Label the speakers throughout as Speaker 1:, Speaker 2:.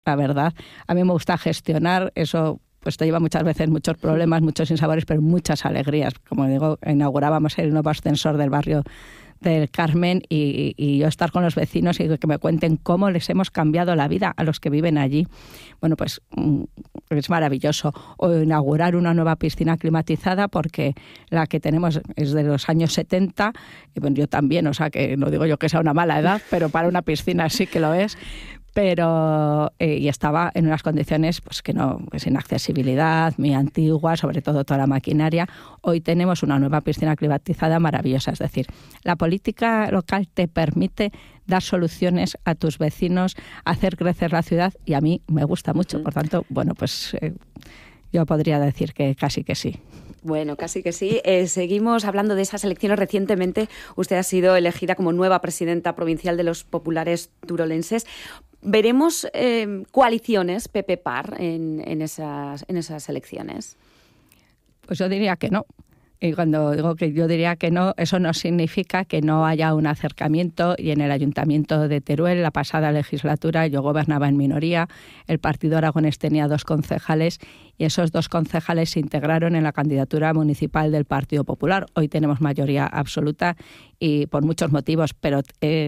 Speaker 1: la verdad. A mí me gusta gestionar, eso pues te lleva muchas veces muchos problemas, muchos sinsabores, pero muchas alegrías. Como digo, inaugurábamos el nuevo ascensor del barrio del Carmen y yo estar con los vecinos y que me cuenten cómo les hemos cambiado la vida a los que viven allí. Bueno, pues es maravilloso. O inaugurar una nueva piscina climatizada, porque la que tenemos es de los años 70, y bueno, yo también, o sea que no digo yo que sea una mala edad, pero para una piscina sí que lo es. Pero y estaba en unas condiciones pues que no, sin accesibilidad, muy antigua, sobre todo toda la maquinaria. Hoy tenemos una nueva piscina climatizada maravillosa. Es decir, la política local te permite dar soluciones a tus vecinos, hacer crecer la ciudad, y a mí me gusta mucho. Por tanto, bueno, pues yo podría decir que casi que sí.
Speaker 2: Bueno, casi que sí. Seguimos hablando de esas elecciones. Recientemente usted ha sido elegida como nueva presidenta provincial de los populares turolenses. ¿Veremos coaliciones PP-PAR en esas elecciones?
Speaker 1: Pues yo diría que no. Y cuando digo que yo diría que no, eso no significa que no haya un acercamiento. Y en el Ayuntamiento de Teruel, la pasada legislatura, yo gobernaba en minoría, el Partido Aragonés tenía 2 concejales y esos 2 concejales se integraron en la candidatura municipal del Partido Popular. Hoy tenemos mayoría absoluta y por muchos motivos, pero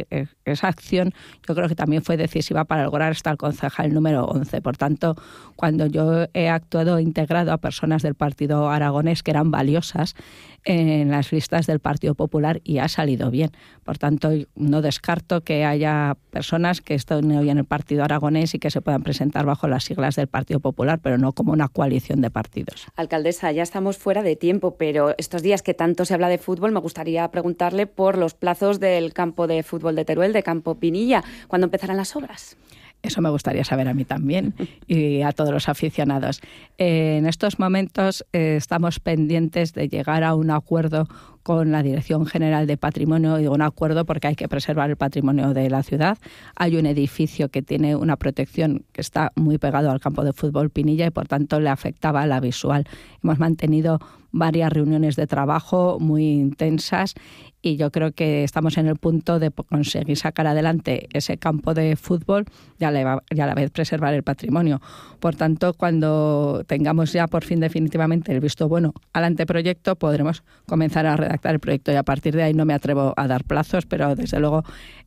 Speaker 1: esa acción yo creo que también fue decisiva para lograr hasta el concejal número 11. Por tanto, cuando yo he actuado, he integrado a personas del Partido Aragonés que eran valiosas en las listas del Partido Popular y ha salido bien. Por tanto, no descarto que haya personas que estén hoy en el Partido Aragonés y que se puedan presentar bajo las siglas del Partido Popular, pero no como una coalición de partidos.
Speaker 2: Alcaldesa, ya estamos fuera de tiempo, pero estos días que tanto se habla de fútbol, me gustaría preguntarle por los plazos del campo de fútbol de Teruel, de Campo Pinilla. ¿Cuándo empezarán las obras?
Speaker 1: Eso me gustaría saber a mí también y a todos los aficionados. En estos momentos estamos pendientes de llegar a un acuerdo con la Dirección General de Patrimonio. Digo un acuerdo porque hay que preservar el patrimonio de la ciudad. Hay un edificio que tiene una protección que está muy pegado al campo de fútbol Pinilla y por tanto le afectaba la visual. Hemos mantenido varias reuniones de trabajo muy intensas y yo creo que estamos en el punto de conseguir sacar adelante ese campo de fútbol y a la vez preservar el patrimonio. Por tanto, cuando tengamos ya por fin definitivamente el visto bueno al anteproyecto, podremos comenzar a redactar el proyecto y a partir de ahí no me atrevo a dar plazos, pero desde luego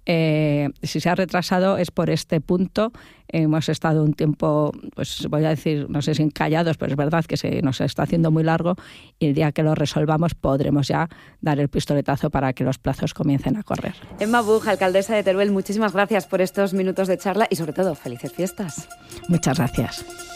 Speaker 1: si se ha retrasado es por este punto. Hemos estado un tiempo, pues voy a decir, no sé si encallados, pero es verdad que se nos está haciendo muy largo y el día que lo resolvamos podremos ya dar el pistoletazo para que los plazos comiencen a correr.
Speaker 2: Emma Buch, alcaldesa de Teruel, muchísimas gracias por estos minutos de charla y sobre todo, felices fiestas.
Speaker 1: Muchas gracias.